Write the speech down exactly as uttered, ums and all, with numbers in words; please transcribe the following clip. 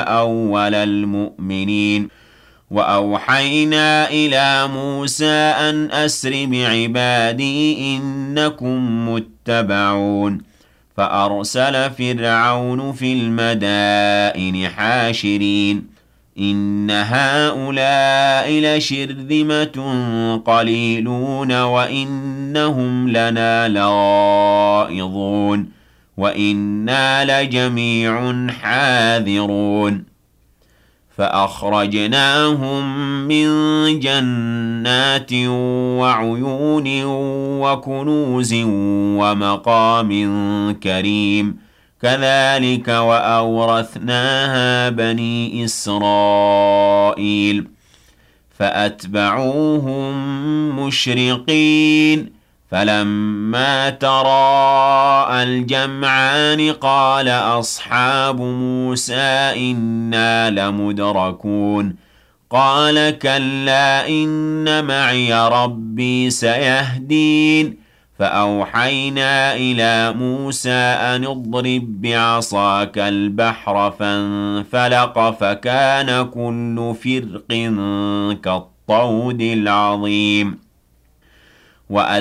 أول المؤمنين وأوحينا إلى موسى أن أسر بعبادي إنكم متبعون فأرسل فرعون في المدائن حاشرين إن هؤلاء لشرذمة قليلون وإنهم لنا لغائظون وإنا لجميع حاذرون فأخرجناهم من جنات وعيون وكنوز ومقام كريم كذلك وأورثناها بني إسرائيل فأتبعوهم مشرقين فلما تراءى الجمعان قال أصحاب موسى إنا لمدركون قال كلا إن معي ربي سيهدين فأوحينا إلى موسى أن اضرب بعصاك البحر فانفلق فكان كل فرق كالطود العظيم